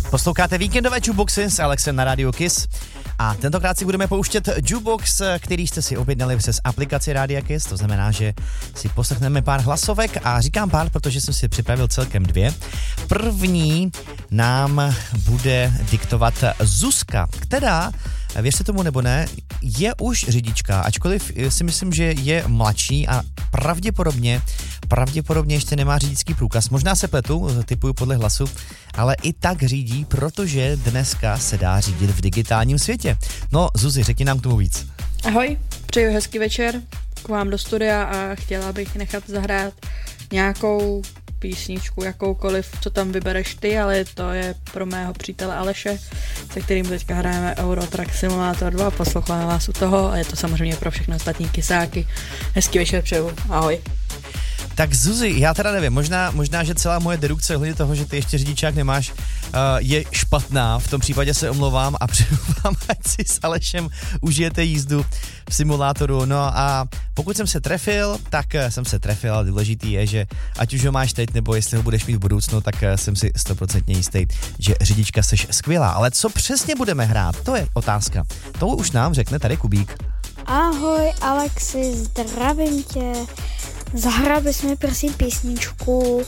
Posloucháte víkendové jukeboxy s Alexem na Radio Kiss a tentokrát si budeme pouštět jukebox, který jste si objednali přes aplikaci Rádia Kiss, to znamená, že si poslechneme pár hlasovek a říkám pár, protože jsem si připravil celkem 2. První nám bude diktovat Zuzka, která, věřte tomu nebo ne, je už řidička, ačkoliv si myslím, že je mladší a pravděpodobně ještě nemá řidičský průkaz. Možná se pletu, typuju podle hlasu, ale i tak řídí, protože dneska se dá řídit v digitálním světě. No, Zuzi, řekni nám k tomu víc. Ahoj, přeju hezký večer k vám do studia a chtěla bych nechat zahrát nějakou písničku, jakoukoliv, co tam vybereš ty, ale to je pro mého přítele Aleše, se kterým teďka hrajeme Euro Truck Simulator 2, posloucháme vás u toho a je to samozřejmě pro všechny ostatní kysáky. Hezký večer přeju, ahoj. Tak Zuzi, já teda nevím, možná, že celá moje dedukce ohledně toho, že ty ještě řidičák nemáš, je špatná. V tom případě se omlouvám a přeju vám, ať si s Alešem užijete jízdu v simulátoru. No a pokud jsem se trefil, tak jsem se trefil, ale důležitý je, že ať už ho máš teď, nebo jestli ho budeš mít v budoucnu, tak jsem si 100% jistý, že řidička seš skvělá. Ale co přesně budeme hrát, to je otázka. To už nám řekne tady Kubík. Ahoj Alexi, zdravím tě. Zahrál bys mi prosím písničku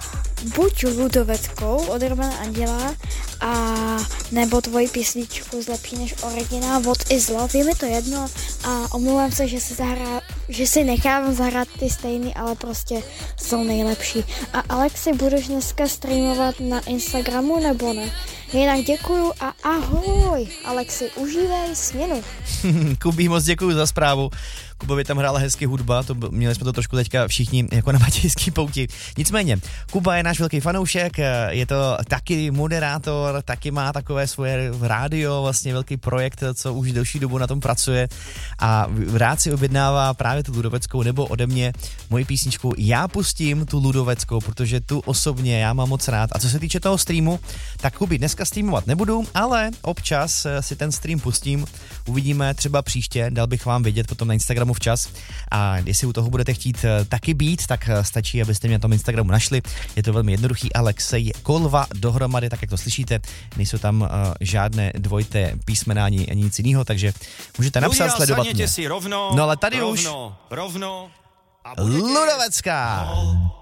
buď Ludoveckou od Romana Anděla a nebo tvoji písničku Zlepší než originál od Izlov. Je mi to jedno a omlouvám se, že si nechám zahrát ty stejný, ale prostě jsou nejlepší. A Alexi, budeš dneska streamovat na Instagramu nebo ne? Jinak děkuju a ahoj. Alexi, užívej směnu. Kubí, moc děkuju za zprávu. Kubovi tam hrála hezky hudba, měli jsme to trošku teďka všichni jako na matějský pouti. Nicméně, Kuba je náš velký fanoušek, je to taky moderátor, taky má takové svoje rádio, vlastně velký projekt, co už delší dobu na tom pracuje a rád si objednává právě tu Ludoveckou nebo ode mě moji písničku. Já pustím tu Ludoveckou, protože tu osobně já mám moc rád. A co se týče toho streamu, tak Kubi, dneska streamovat nebudu, ale občas si ten stream pustím, uvidíme třeba příště, dal bych vám vědět potom na Instagramu včas a jestli u toho budete chtít taky být, tak stačí, abyste mě na tom Instagramu našli. Je to velmi jednoduchý, Alexej Kolva dohromady, tak jak to slyšíte, nejsou tam žádné dvojité písmena ani nic jiného, takže můžete napsat, sledovat mě. Si rovno, no ale tady rovno, už Ludovecká.